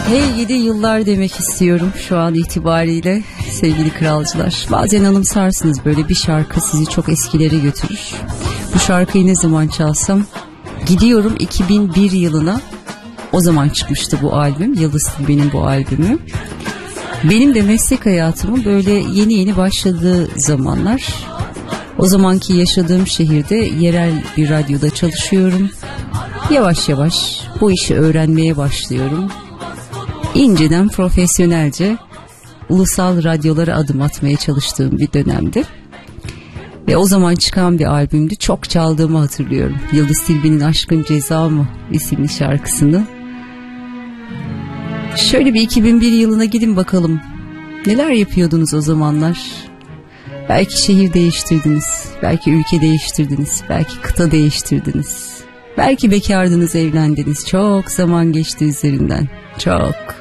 Hey gidi yıllar demek istiyorum şu an itibariyle sevgili kralcılar. Bazen anımsarsınız, böyle bir şarkı sizi çok eskilere götürür. Bu şarkıyı ne zaman çalsam gidiyorum 2001 yılına. O zaman çıkmıştı bu albüm, Yıldız Tilbe'nin bu albümü. Benim de meslek hayatımın böyle yeni yeni başladığı zamanlar. O zamanki yaşadığım şehirde yerel bir radyoda çalışıyorum. Yavaş yavaş bu işi öğrenmeye başlıyorum. İnceden profesyonelce ulusal radyolara adım atmaya çalıştığım bir dönemdi. Ve o zaman çıkan bir albümdü. Çok çaldığımı hatırlıyorum. Yıldız Tilbe'nin Aşkın Ceza mı isimli şarkısını. Şöyle bir 2001 yılına gidin bakalım. Neler yapıyordunuz o zamanlar? Belki şehir değiştirdiniz. Belki ülke değiştirdiniz. Belki kıta değiştirdiniz. Belki bekardınız, evlendiniz. Çok zaman geçti üzerinden. Çok.